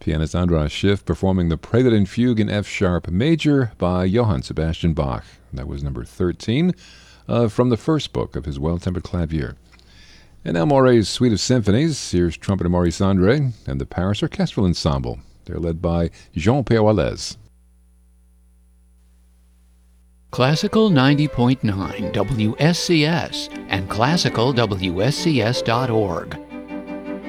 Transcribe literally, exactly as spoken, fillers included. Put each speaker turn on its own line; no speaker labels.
Pianist Andras Schiff performing the Prelude and Fugue in F-sharp major by Johann Sebastian Bach. That was number thirteen uh, from the first book of his Well-Tempered Clavier. And now Maury's Suite of Symphonies. Here's trumpeter Maurice Andre and the Paris Orchestral Ensemble. They're led by Jean-Pierre Wallace.
Classical ninety point nine W S C S and classical W S C S dot org